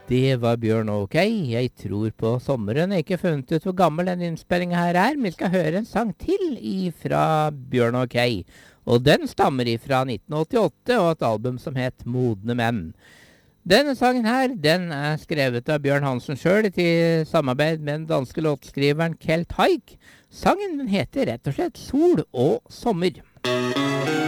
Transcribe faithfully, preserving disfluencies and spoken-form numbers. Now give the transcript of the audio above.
Det var Bjørn Ok. Jeg tror på sommeren. Jeg har ikke funnet ut hvor gammel den innspillingen her er, men vi skal høre en sang til ifra Bjørn Ok. Og den stammer ifra nitten åttiåtte og et album som het Modne Menn. Denne sangen her, den er skrevet av Bjørn Hansen selv i samarbeid med den danske låtskriveren Kjeld Haik. Sangen den heter rett og slett Sol og Sommer.